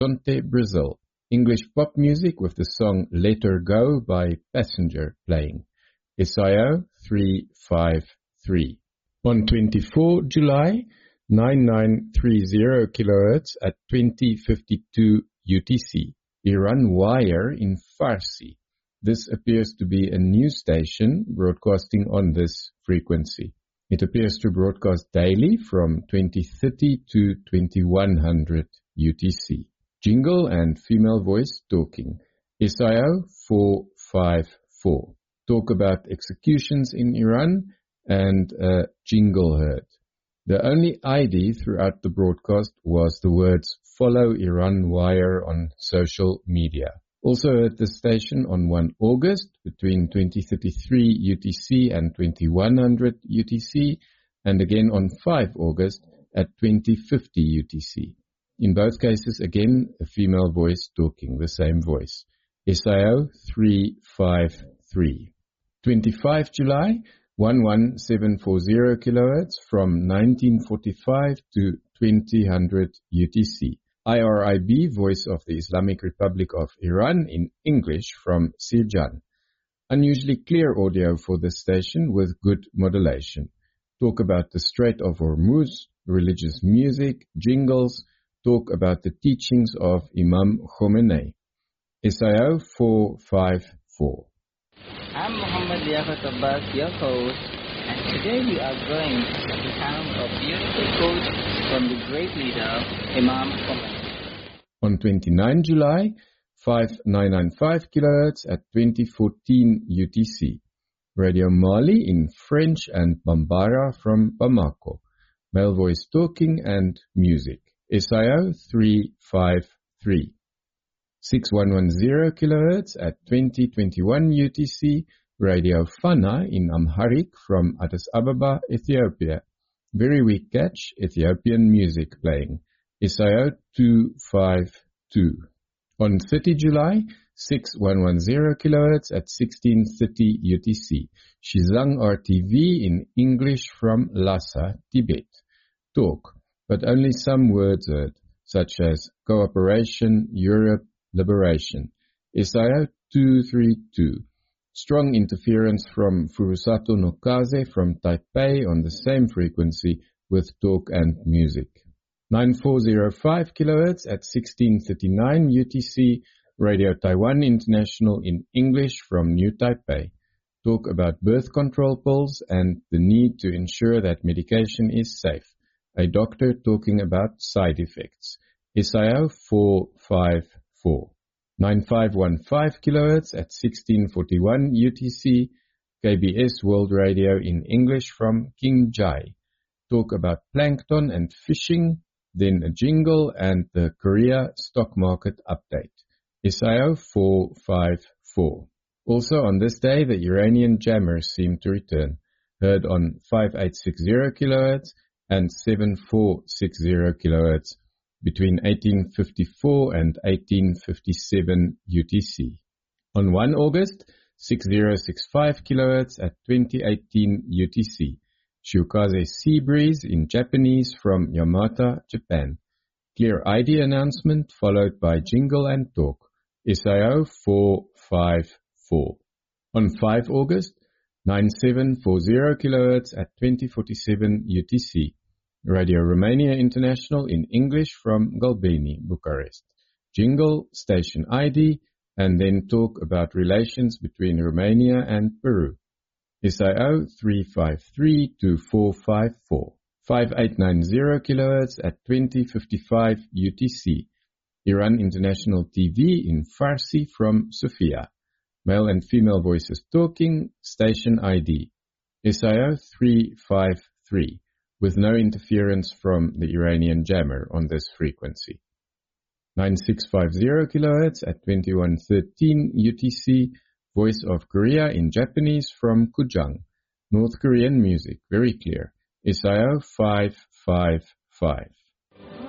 Horizonte, Brazil. English pop music with the song Let Her Go by Passenger playing. SIO 353. On 24 July, 9930 kHz at 2052 UTC. Iran Wire in Farsi. This appears to be a news station broadcasting on this frequency. It appears to broadcast daily from 2030 to 2100 UTC. Jingle and female voice talking. SIO 454. Talk about executions in Iran and a jingle heard. The only ID throughout the broadcast was the words "Follow Iran Wire" on social media. Also at the station on 1 August between 2033 UTC and 2100 UTC, and again on 5 August at 2050 UTC. In both cases, again, a female voice talking, the same voice. SIO 353. 25 July, 11740 kHz from 1945 to 2000 UTC. IRIB, Voice of the Islamic Republic of Iran in English from Sirjan. Unusually clear audio for this station with good modulation. Talk about the Strait of Hormuz, religious music, jingles, talk about the teachings of Imam Khomeini. SIO 454. I'm Muhammad Liaquat Abbas, your host, and today we are going to recount a beautiful quote from the great leader, Imam Khomeini. On 29 July, 5995 kHz at 2014 UTC. Radio Mali in French and Bambara from Bamako. Male voice talking and music. SIO 353. 6110 kHz at 2021 UTC. Radio Fana in Amharic from Addis Ababa, Ethiopia. Very weak catch, Ethiopian music playing. SIO 252. On 30 July, 6110 kHz at 1630 UTC. Shizang RTV in English from Lhasa, Tibet. Talk, but only some words heard, such as cooperation, Europe, liberation. SIO 232. Strong interference from Furusato Nokaze from Taipei on the same frequency with talk and music. 9405 kHz at 1639 UTC, Radio Taiwan International in English from New Taipei. Talk about birth control pills and the need to ensure that medication is safe. A doctor talking about side effects. SIO 454. 9515 kHz at 1641 UTC, KBS World Radio in English from King Jai. Talk about plankton and fishing, then a jingle and the Korea stock market update. SIO 454. Also on this day, the Iranian jammers seem to return. Heard on 5860 kHz and 7460 kHz between 1854 and 1857 UTC. On 1 August, 6065 kHz at 2018 UTC. Shukaze Sea Breeze in Japanese from Yamata, Japan. Clear ID announcement followed by jingle and talk. SIO 454. On 5 August, 9740 kHz at 2047 UTC. Radio Romania International in English from Galbeni, Bucharest. Jingle, station ID, and then talk about relations between Romania and Peru. SIO 353 to 454. 5890 kHz at 2055 UTC. Iran International TV in Farsi from Sofia. Male and female voices talking, station ID. SIO 353. With no interference from the Iranian jammer on this frequency. 9650 kHz at 2113 UTC, Voice of Korea in Japanese from Kujang. North Korean music, very clear. SIO 555.